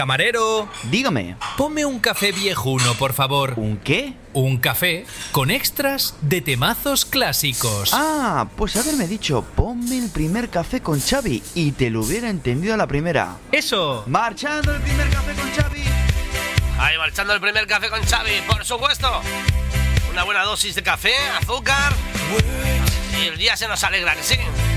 Camarero, Dígame. ponme un café viejuno, por favor. ¿Un qué? Un café con extras de temazos clásicos. Ah, pues haberme dicho, ponme el primer café con Xavi y te lo hubiera entendido a la primera. ¡Eso! Marchando el primer café con Xavi. Ahí marchando el primer café con Xavi, por supuesto. Una buena dosis de café, azúcar. Y el día se nos alegra, que sí.